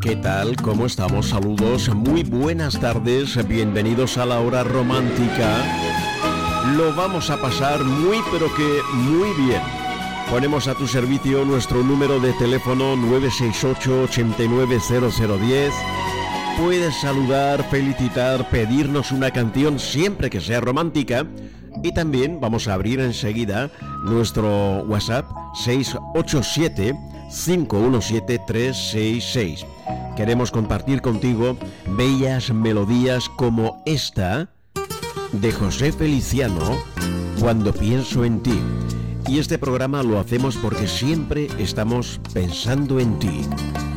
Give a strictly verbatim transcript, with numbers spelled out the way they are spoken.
¿Qué tal? ¿Cómo estamos? Saludos, muy buenas tardes, bienvenidos a la hora romántica. Lo vamos a pasar muy pero que muy bien. Ponemos a tu servicio nuestro número de teléfono nueve seis ocho, ocho nueve cero cero uno cero. Puedes saludar, felicitar, pedirnos una canción siempre que sea romántica. Y también vamos a abrir enseguida nuestro WhatsApp seis ocho siete, cinco uno siete, tres seis seis. Queremos compartir contigo bellas melodías como esta de José Feliciano, Cuando pienso en ti. Y este programa lo hacemos porque siempre estamos pensando en ti.